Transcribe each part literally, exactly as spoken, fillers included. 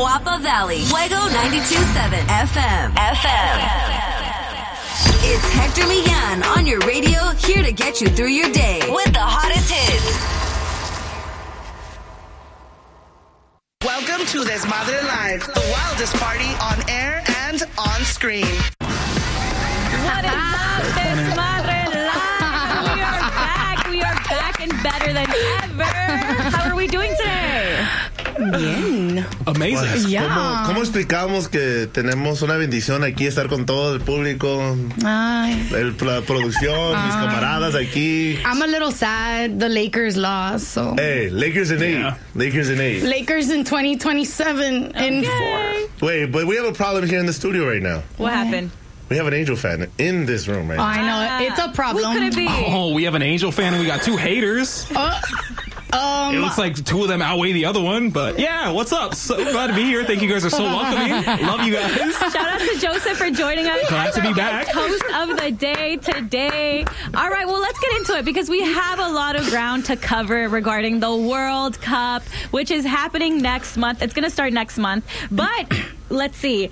Caguapa Valley. Fuego ninety-two point seven F M. F M. It's Hector Millan on your radio, here to get you through your day with the hottest hits. Welcome to Desmadre Live, the wildest party on air and on screen. What is up, Desmadre Live? We are back. We are back and better than ever. How are we doing today? Bien. Amazing. Pues, yeah. ¿cómo, ¿Cómo explicamos que tenemos una bendición aquí, estar con todo el público? Ay. El, la producción, Ay. mis camaradas aquí. I'm a little sad the Lakers lost. So. Hey, Lakers in eight. Yeah. Lakers in eight. Lakers in twenty twenty-seven okay. in four. Wait, but we have a problem here in the studio right now. What happened? We have an Angel fan in this room right oh, now. I know. It's a problem. Who could it be? Oh, we have an Angel fan and we got two haters. Uh, um, it looks like two of them outweigh the other one, but yeah, what's up? So glad to be here. Thank you guys are so welcoming. Love you guys. Shout out to Joseph for joining us. Glad to be back. Host of the day today. All right, well, let's get into it because we have a lot of ground to cover regarding the World Cup, which is happening next month. It's going to start next month, but let's see.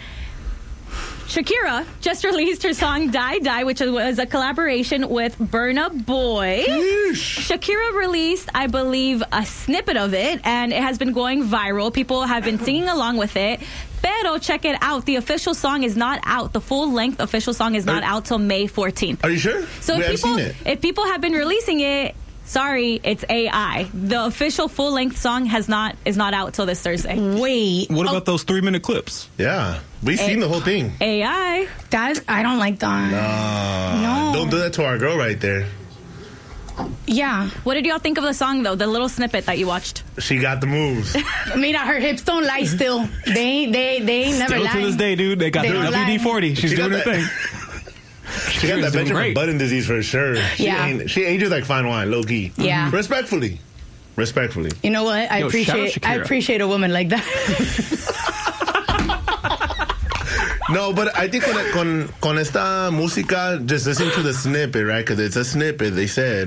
Shakira just released her song Die Die, which was a collaboration with Burna Boy. Yeesh. Shakira released, I believe, a snippet of it, and it has been going viral. People have been singing along with it. Pero check it out. The official song is not out. The full-length official song is not Are, out till May fourteenth. Are you sure? So we if have people, seen it. if people have been releasing it, sorry, it's A I. The official full-length song has not is not out till this Thursday. Wait. What oh, about those three-minute clips? Yeah, we've A- seen the whole thing. A I. That I don't like that. Nah, No. don't do that to our girl right there. Yeah. What did y'all think of the song, though? The little snippet that you watched? She got the moves. Mira, her hips don't lie still. They ain't, they, they ain't never Still lie. to this day, dude, they got They the don't W D forty. lie. She's She got doing her that- thing. She got that Shakira's doing Benjamin great. Button disease for sure. She, Yeah. ain't, she ages like fine wine, low key. Yeah. Respectfully. Respectfully. You know what? I Yo, shout out appreciate I Shakira. appreciate a woman like that. No, but I think con, con, con esta música, just listen to the snippet, right? Because it's a snippet, they said.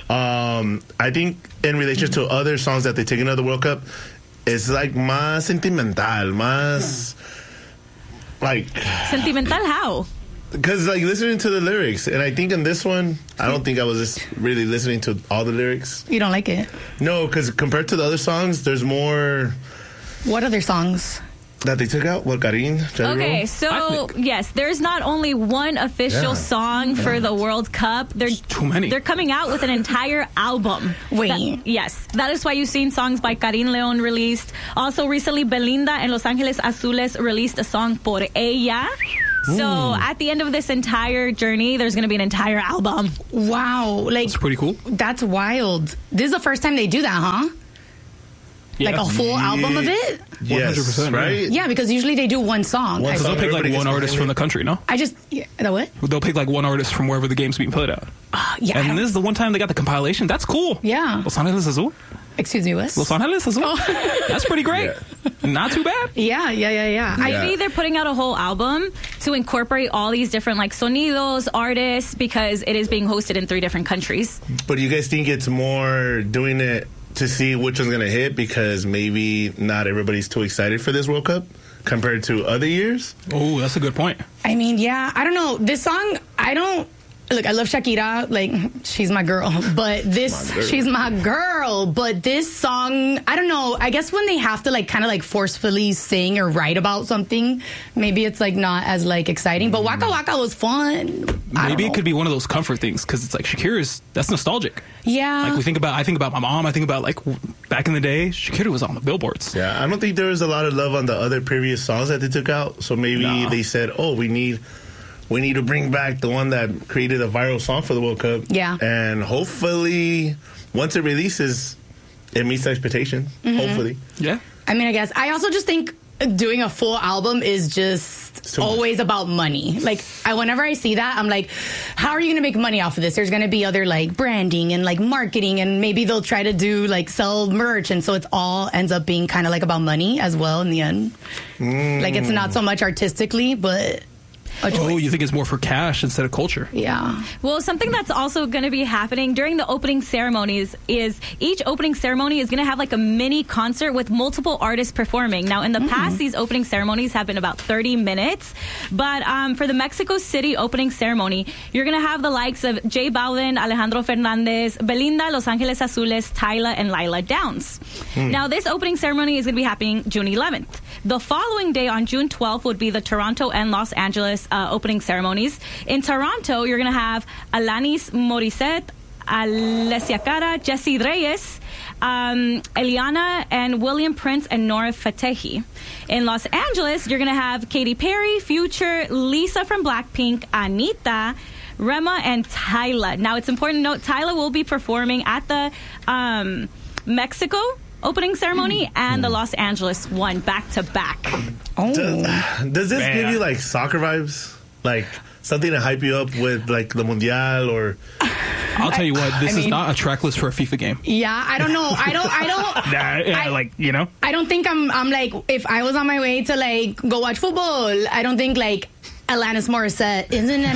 Um, I think in relation to other songs that they take into the World Cup, it's like más sentimental, más like... Sentimental how? Because like listening to the lyrics, and I think in this one, I don't think I was just really listening to all the lyrics. You don't like it? No, because compared to the other songs, there's more What other songs? that they took out. What, Karin? Okay, so yes, there's not only one official Yeah. song for the World Cup. They're too many. They're coming out with an entire album. Wait. That- yes, that is why you've seen songs by Karin Leon released. Also, recently Belinda and Los Angeles Azules released a song Por Ella. So at the end of this entire journey, there's going to be an entire album. Wow. Like, It's pretty cool. that's wild. This is the first time they do that, huh? Like Yeah. a full album of it? Yes, one hundred percent, right? Yeah, because usually they do one song. One I, song. They'll pick like Everybody one gets artist behind from it. the country, no? I just, yeah, the what? They'll pick like one artist from wherever the game's being played at. Uh, yeah. I And don't- this is the one time they got the compilation. That's cool. Yeah. Los Angeles Azul. Excuse me, what? Los Angeles Azul. Oh. That's pretty great. Not too bad. Yeah, yeah, yeah, yeah. I Yeah. see they're putting out a whole album to incorporate all these different like sonidos, artists, because it is being hosted in three different countries. But you guys think it's more doing it to see which one's going to hit because maybe not everybody's too excited for this World Cup compared to other years? Oh, that's a good point. I mean, yeah, I don't know. This song, I don't. Look, I love Shakira. Like, she's my girl. But this, My girl. she's my girl. But this song, I don't know. I guess when they have to, like, kind of, like, forcefully sing or write about something, maybe it's, like, not as, like, exciting. But Waka Waka was fun. I Maybe don't it could be one of those comfort things because it's like Shakira's, that's nostalgic. Yeah. Like we think about, I think about my mom. I think about like w- back in the day, Shakira was on the billboards. Yeah, I don't think there was a lot of love on the other previous songs that they took out. So maybe No. they said, oh, we need... We need to bring back the one that created a viral song for the World Cup. Yeah. And hopefully, once it releases, it meets expectation. Mm-hmm. Hopefully. Yeah. I mean, I guess. I also just think doing a full album is just So much. always about money. Like, I whenever I see that, I'm like, how are you going to make money off of this? There's going to be other, like, branding and, like, marketing, and maybe they'll try to do, like, sell merch. And so it's all ends up being kind of, like, about money as well in the end. Mm. Like, it's not so much artistically, but... a choice. Oh, you think it's more for cash instead of culture? Yeah. Well, something that's also going to be happening during the opening ceremonies is each opening ceremony is going to have like a mini concert with multiple artists performing. Now, in the mm. past, these opening ceremonies have been about thirty minutes. But um, for the Mexico City opening ceremony, you're going to have the likes of J Balvin, Alejandro Fernandez, Belinda, Los Angeles Azules, Tyla, and Lila Downs. Mm. Now, this opening ceremony is going to be happening June eleventh. The following day, on June twelfth, would be the Toronto and Los Angeles uh, opening ceremonies. In Toronto, you're going to have Alanis Morissette, Alessia Cara, Jessie Reyes, um, Eliana, and William Prince and Nora Fatehi. In Los Angeles, you're going to have Katy Perry, Future, Lisa from Blackpink, Anita, Rema, and Tyla. Now, it's important to note Tyla will be performing at the um, Mexico opening ceremony and the Los Angeles one back to back. Oh, does, does this Man. give you like soccer vibes? Like something to hype you up with, like the Mundial or? I'll tell you what, this I is mean- not a track list for a FIFA game. yeah. I don't know. I don't. I don't. Nah, yeah, I- like, you know? I don't think I'm. I'm like, if I was on my way to like go watch football, I don't think like Alanis Morissette, isn't it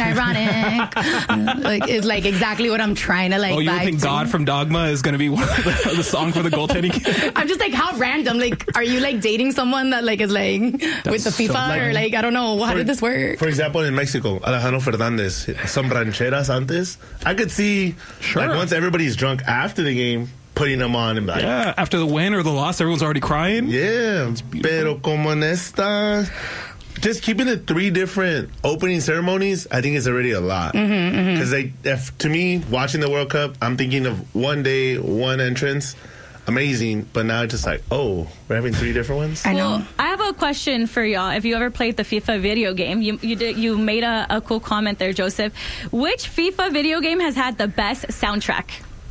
ironic? like, is like exactly what I'm trying to like. Oh, you don't vibe think to. God from Dogma is going to be one of the, the song for the goaltending? I'm just like, how random? Like, are you like dating someone that like is like with the so- FIFA like- or like I don't know? How For- did this work? For example, in Mexico, Alejandro Fernandez, some rancheras antes. I could see, Sure. like, once everybody's drunk after the game, putting them on and be like, yeah, Yeah, after the win or the loss, everyone's already crying. pero como en esta, just keeping it three different opening ceremonies, I think it's already a lot. Because they, if, to me, watching the World Cup, I'm thinking of one day, one entrance, amazing. But now it's just like, oh, we're having three different ones. I know. Well, I have a question for y'all. If you ever played the FIFA video game, you you did you made a, a cool comment there, Joseph. Which FIFA video game has had the best soundtrack?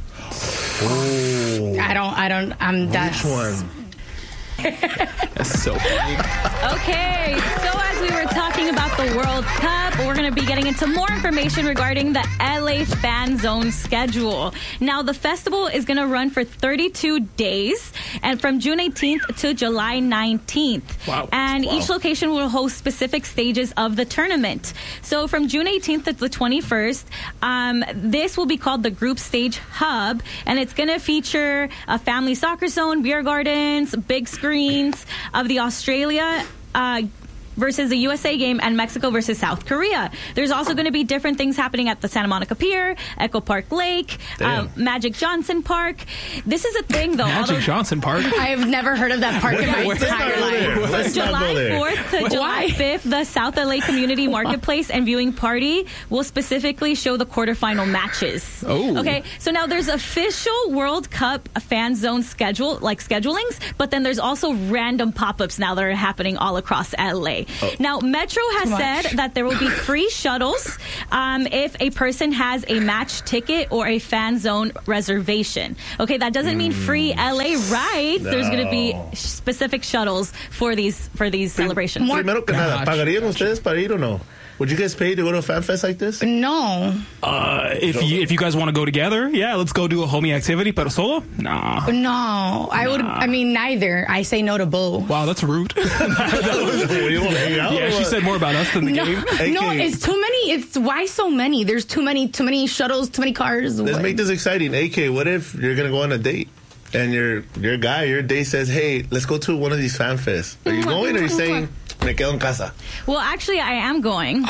Oh, I don't. I don't. I'm. That's, which one? That's so funny. Okay, so as we were talking about the World Cup, we're going to be getting into more information regarding the L A Fan Zone schedule. Now, the festival is going to run for thirty-two days, and from June eighteenth to July nineteenth. Wow. And Wow. each location will host specific stages of the tournament. So from June eighteenth to the twenty-first, um, this will be called the Group Stage Hub, and it's going to feature a family soccer zone, beer gardens, big screens of the Australia uh, versus the U S A game and Mexico versus South Korea. There's also going to be different things happening at the Santa Monica Pier, Echo Park Lake, uh, Magic Johnson Park. This is a thing, though. Magic although- Johnson Park. I've never heard of that park in my Let's not entire go life. there. From Let's not go July there. fourth to July fifth, the South L A Community Marketplace and Viewing Party will specifically show the quarterfinal matches. Oh. Okay, so now there's official World Cup fan zone schedule, like schedulings, but then there's also random pop-ups now that are happening all across L A. Now, Metro has Too said much. that there will be free shuttles um, if a person has a match ticket or a fan zone reservation. Okay, that doesn't mean free L A rides. There's going to be No. specific shuttles for these for these celebrations. Primero que nada, ¿pagarían ustedes para ir o no? Would you guys pay to go to a fan fest like this? No, Uh, if you if you guys want to go together, yeah, let's go do a homie activity. Pero solo? Nah. no. I would. I mean, neither. I say no to both. Wow, that's rude. You want to hang out? Yeah, or she what? said more about us than the No, game. no, A K. it's too many. It's why so many. There's too many. Too many shuttles. Too many cars. Let's What? make this exciting. A K, what if you're going to go on a date? And your your guy, your date says, hey, let's go to one of these fan fests. Are you going or are you saying, me quedo en casa? Well, actually, I am going.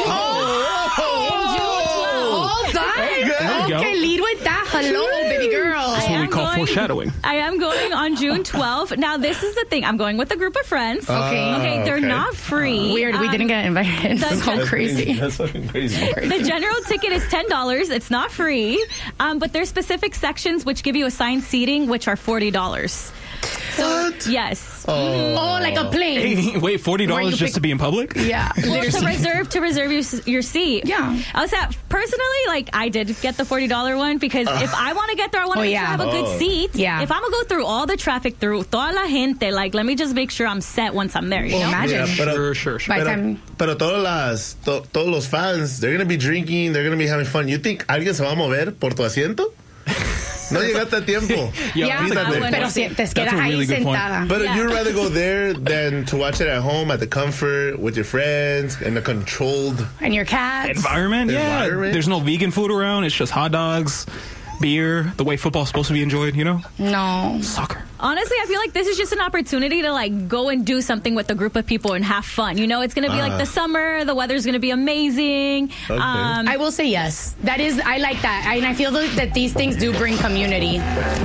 Hold on. There you go. Okay, lead with that. Hello, baby girl. That's what we am call going- foreshadowing. I am going on June twelfth. Now, this is the thing. I'm going with a group of friends. Okay. Okay, they're okay. not free. Weird. We Um, didn't get invited. that's- So crazy. That's fucking crazy. The general ticket is ten dollars. It's not free. Um, but there's specific sections which give you assigned seating, which are forty dollars. What? Yes. Oh, like a plane. Hey, wait, forty Where dollars you just pick- to be in public? Yeah. Well, to literally. reserve to reserve your your seat. Yeah. I was at personally like I did get the forty dollar one because if I want to get there, I want to Oh, make yeah. sure I have a good Oh. seat. Yeah. If I'm gonna go through all the traffic through toda la gente, like let me just make sure I'm set once I'm there. You Well, know. imagine. Yeah, pero- Sure, sure, sure. By the Pero, time. pero todas las, to, todos los fans, they're going to be drinking, they're going to be having fun. You think alguien se va a mover por tu asiento? No llegaste a tiempo. Yo, yeah, that's a good pero point. si te That's quedas a ahí really good point. sentada. But Yeah. you'd rather go there than to watch it at home at the comfort with your friends in a controlled. And your cats. Environment, yeah. Environment. There's no vegan food around. It's just hot dogs, beer, the way football's supposed to be enjoyed, you know? No. Soccer. Honestly, I feel like this is just an opportunity to like go and do something with a group of people and have fun. You know, it's going to be Uh. like the summer. The weather's going to be amazing. Okay. Um, I will say yes. That is, I like that. I, and I feel that that these things do bring community.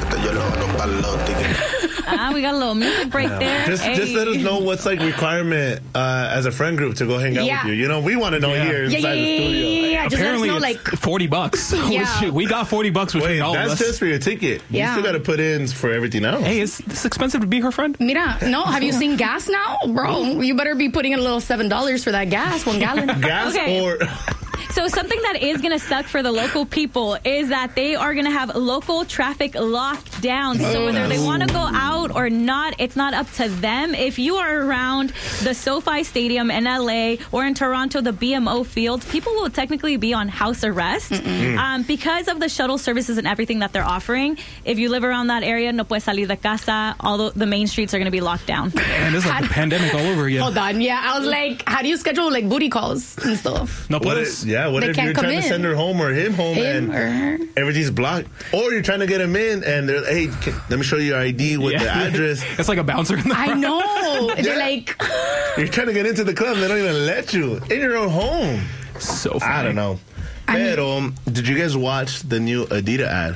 ah, we got a little music break there. Just, Hey. just let us know what's like requirement uh, as a friend group to go hang out Yeah. with you. You know, we want to know Yeah. here Yeah, inside yeah, the yeah, studio. yeah, yeah. Just let us Apparently, know, it's like, forty bucks. Yeah. Which, we got forty bucks between Wait, all of that's us. just for your ticket. You Yeah. still got to put in for everything else. Hey, is this expensive to be her friend? mira, no, have you seen gas now? Bro, you better be putting in a little seven dollars for that gas, one gallon. Gas Okay. or So something that is going to suck for the local people is that they are going to have local traffic locked down. So whether they want to go out or not, it's not up to them. If you are around the SoFi Stadium in L A or in Toronto, the B M O Field, people will technically be on house arrest um, because of the shuttle services and everything that they're offering. If you live around that area, no puedes salir de casa. All the, the main streets are going to be locked down. And it's like the pandemic all over again. Hold on, yeah, I was like, how do you schedule like booty calls and stuff? No what puedes. if, yeah, what They if can't you're come trying in. to send her home or him home Him and or her? everything's blocked? Or you're trying to get him in and they're hey, can, let me show you your I D with the Yeah. address. It's like a bouncer in the I know. They're Yeah. like, You're trying to get into the club and they don't even let you in your own home. So funny. I don't know. I mean- Pero, um, did you guys watch the new Adidas ad?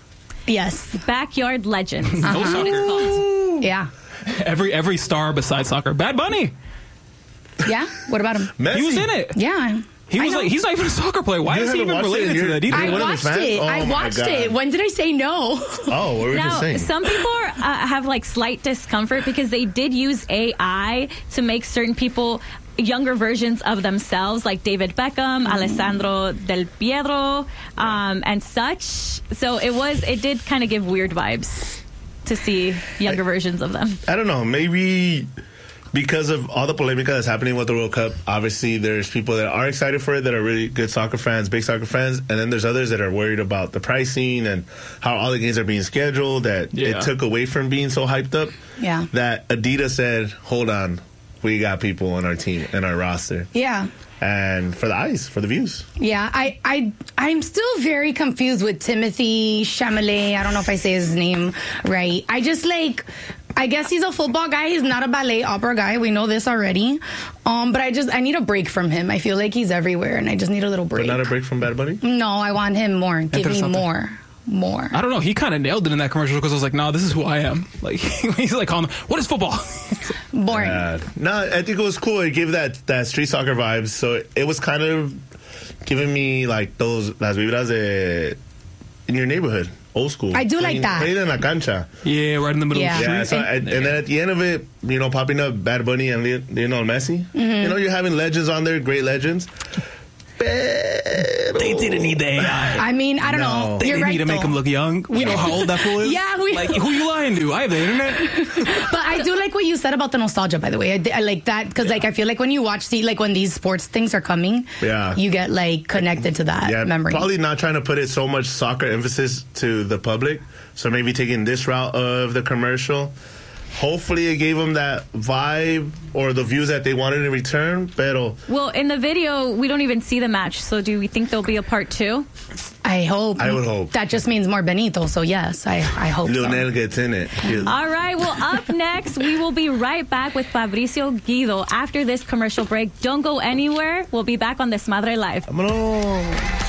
yes, Backyard Legends. No That's what it's called. yeah, Every every star besides soccer. Bad Bunny. yeah. What about him? Messi. He was in it. Yeah. He I was know. like, he's not even a soccer player. Why You is he haven't even watched it? related to You're- the Adidas? I You're one of watched his fans? it. Oh, I my watched God. it. When did I say no? Oh, what were you just Now, saying? some people are, uh, have like slight discomfort because they did use A I to make certain people younger versions of themselves, like David Beckham, Alessandro Del Piero, um, and such. So it was, it did kind of give weird vibes to see younger versions of them. I don't know. Maybe because of all the polemica that's happening with the World Cup, obviously there's people that are excited for it that are really good soccer fans, big soccer fans, and then there's others that are worried about the pricing and how all the games are being scheduled, that Yeah. it took away from being so hyped up. Yeah. That Adidas said, hold on, we got people on our team and our roster. Yeah. And for the eyes, for the views. Yeah, I, I, I'm still very confused with Timothy Chalamet. I don't know if I say his name right. I just like, I guess he's a football guy. He's not a ballet opera guy. We know this already. Um, but I just, I need a break from him. I feel like he's everywhere, and I just need a little But break. not a break from Bad Bunny? No, I want him more. Give me Interesante. more. More. I don't know. He kind of nailed it in that commercial because I was like, "No, this is who I am." Like he's like, calling, "What is football?" Boring. Uh, no, I think it was cool. It gave that, that street soccer vibes. So it was kind of giving me like those las vibras de in your neighborhood, old school. I do like Playing- that. Playing in la cancha. Yeah, right in the middle Yeah. of the Yeah, street. so I, and then at the end of it, you know, popping up Bad Bunny and Le- Lionel Messi. Mm-hmm. You know, you're having legends on there, great legends. They didn't need the A I. I mean, I don't No. know. They You're didn't right, need to make though. him look young. We know how old that fool is. Yeah, we- like who you lying to? I have the internet. But I do like what you said about the nostalgia, by the way. I, I like that because, like, I feel like when you watch the, like, when these sports things are coming, Yeah. you get, like, connected to that Yeah, memory. probably not trying to put it so much soccer emphasis to the public. So maybe taking this route of the commercial. Hopefully it gave them that vibe or the views that they wanted in return. Pero Well, in the video, we don't even see the match. So do we think there'll be a part two? I hope. I would hope. That just means more Benito, so yes, I, I hope Lionel so. gets in it. He- All right. Well, up next, we will be right back with Fabricio Guido after this commercial break. Don't go anywhere. We'll be back on Desmadre Live. Vámonos.